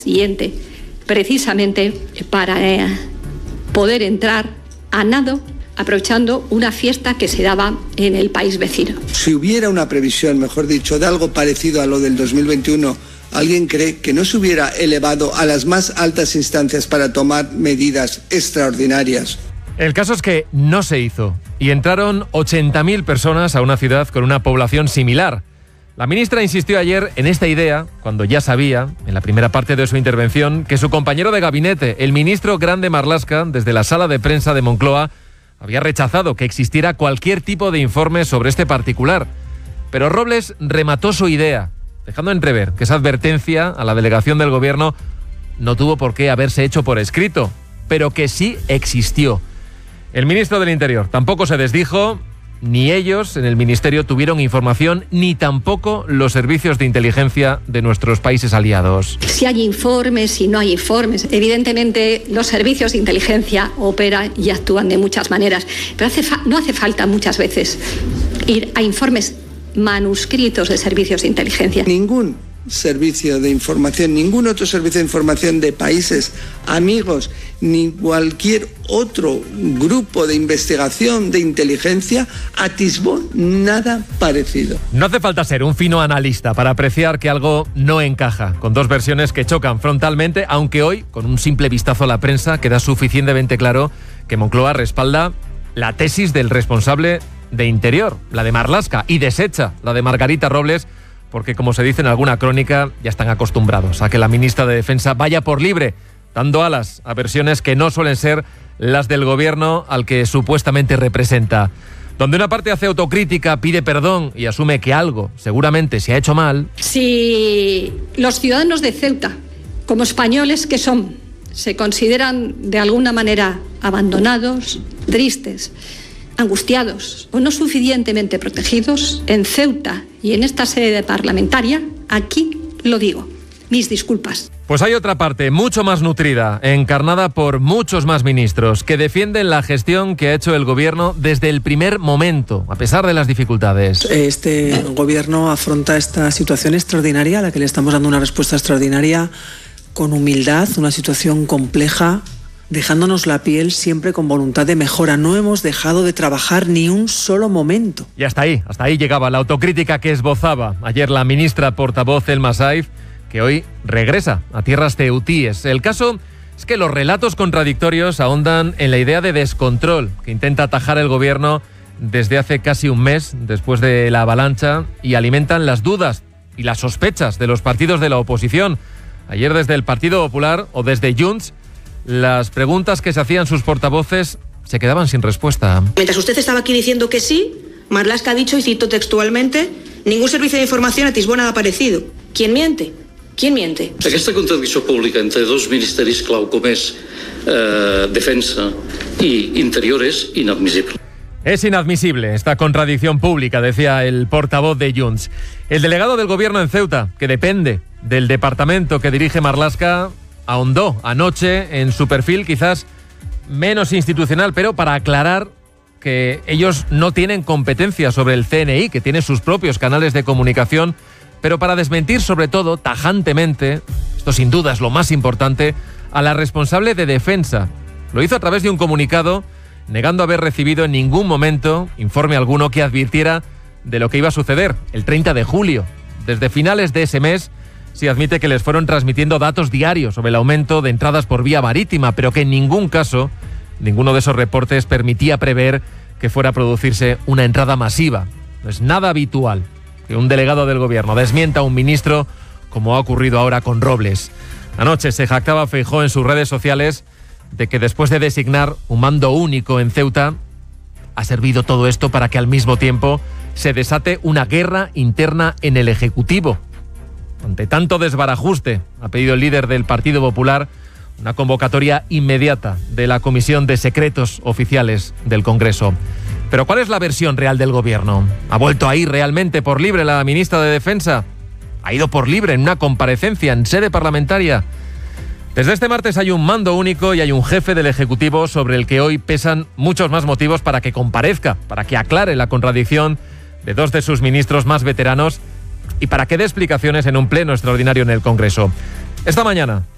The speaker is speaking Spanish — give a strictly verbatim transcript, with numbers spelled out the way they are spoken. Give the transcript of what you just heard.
siguiente, precisamente para eh, poder entrar a nado, aprovechando una fiesta que se daba en el país vecino. Si hubiera una previsión, mejor dicho, de algo parecido a lo del dos mil veintiuno, ¿alguien cree que no se hubiera elevado a las más altas instancias para tomar medidas extraordinarias? El caso es que no se hizo y entraron ochenta mil personas a una ciudad con una población similar. La ministra insistió ayer en esta idea, cuando ya sabía, en la primera parte de su intervención, que su compañero de gabinete, el ministro Grande Marlaska, desde la sala de prensa de Moncloa, había rechazado que existiera cualquier tipo de informe sobre este particular. Pero Robles remató su idea, dejando entrever que esa advertencia a la delegación del gobierno no tuvo por qué haberse hecho por escrito, pero que sí existió. El ministro del Interior tampoco se desdijo. Ni ellos en el ministerio tuvieron información, ni tampoco los servicios de inteligencia de nuestros países aliados. Si hay informes, si no hay informes, evidentemente los servicios de inteligencia operan y actúan de muchas maneras, pero hace fa- no hace falta muchas veces ir a informes manuscritos de servicios de inteligencia. Ningún servicio de información, ningún otro servicio de información de países amigos, ni cualquier otro grupo de investigación de inteligencia atisbó nada parecido. No hace falta ser un fino analista para apreciar que algo no encaja, con dos versiones que chocan frontalmente, aunque hoy, con un simple vistazo a la prensa, queda suficientemente claro que Moncloa respalda la tesis del responsable de Interior, la de Marlaska, y desecha la de Margarita Robles, porque, como se dice en alguna crónica, ya están acostumbrados a que la ministra de Defensa vaya por libre, dando alas a versiones que no suelen ser las del gobierno al que supuestamente representa. Donde una parte hace autocrítica, pide perdón y asume que algo seguramente se ha hecho mal. Si los ciudadanos de Ceuta, como españoles que son, se consideran de alguna manera abandonados, tristes, angustiados o no suficientemente protegidos, en Ceuta y en esta sede parlamentaria, aquí lo digo, mis disculpas. Pues hay otra parte mucho más nutrida, encarnada por muchos más ministros, que defienden la gestión que ha hecho el gobierno desde el primer momento, a pesar de las dificultades. Este gobierno afronta esta situación extraordinaria, a la que le estamos dando una respuesta extraordinaria, con humildad, una situación compleja, dejándonos la piel siempre con voluntad de mejora. No hemos dejado de trabajar ni un solo momento. Y hasta ahí, hasta ahí llegaba la autocrítica que esbozaba ayer la ministra portavoz Elma Saif, que hoy regresa a tierras ceutíes. El caso es que los relatos contradictorios ahondan en la idea de descontrol que intenta atajar el gobierno desde hace casi un mes, después de la avalancha, y alimentan las dudas y las sospechas de los partidos de la oposición. Ayer desde el Partido Popular o desde Junts, las preguntas que se hacían sus portavoces se quedaban sin respuesta. Mientras usted estaba aquí diciendo que sí, Marlaska ha dicho, y cito textualmente, ningún servicio de información atisbó nada parecido. ¿Quién miente? ¿Quién miente? Aquesta contradicció pública entre dos ministeris clau com és eh, Defensa i Interior és inadmissible. Es inadmisible esta contradicción pública, decía el portavoz de Junts. El delegado del gobierno en Ceuta, que depende del departamento que dirige Marlaska, ahondó anoche en su perfil quizás menos institucional, pero para aclarar que ellos no tienen competencia sobre el C N I, que tiene sus propios canales de comunicación, pero para desmentir sobre todo tajantemente, esto sin duda es lo más importante, a la responsable de Defensa. Lo hizo a través de un comunicado, negando haber recibido en ningún momento informe alguno que advirtiera de lo que iba a suceder el treinta de julio. Desde finales de ese mes se admite que les fueron transmitiendo datos diarios sobre el aumento de entradas por vía marítima, pero que en ningún caso, ninguno de esos reportes permitía prever que fuera a producirse una entrada masiva. No es nada habitual que un delegado del gobierno desmienta a un ministro, como ha ocurrido ahora con Robles. Anoche se jactaba Feijóo en sus redes sociales de que después de designar un mando único en Ceuta, ha servido todo esto para que al mismo tiempo se desate una guerra interna en el Ejecutivo. Ante tanto desbarajuste, ha pedido el líder del Partido Popular una convocatoria inmediata de la Comisión de Secretos Oficiales del Congreso. Pero ¿cuál es la versión real del gobierno? ¿Ha vuelto a ir realmente por libre la ministra de Defensa? ¿Ha ido por libre en una comparecencia en sede parlamentaria? Desde este martes hay un mando único y hay un jefe del Ejecutivo sobre el que hoy pesan muchos más motivos para que comparezca, para que aclare la contradicción de dos de sus ministros más veteranos y para que dé explicaciones en un pleno extraordinario en el Congreso. Esta mañana